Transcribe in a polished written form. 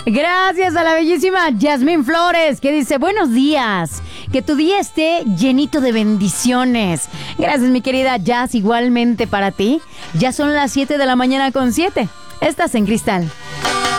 Gracias a la bellísima Yasmín Flores, que dice, buenos días, que tu día esté llenito de bendiciones. Gracias, mi querida Jazz, igualmente para ti. Ya son las 7 de la mañana con 7. Estás en Cristal.